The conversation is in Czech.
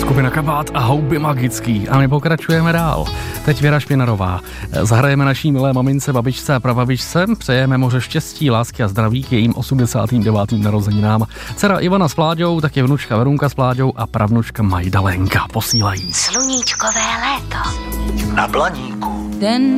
Skupina Kabát a Houby magický. A my pokračujeme dál. Teď Věra Špinarová. Zahrajeme naší milé mamince, babičce a prababičce. Přejeme moře štěstí, lásky a zdraví k jejím 89. narozeninám. Dcera Ivana s Pláďou, tak je vnučka Verunka s Pláďou a pravnučka Majdalenka posílají. Sluníčkové léto. Na Blaníku. Den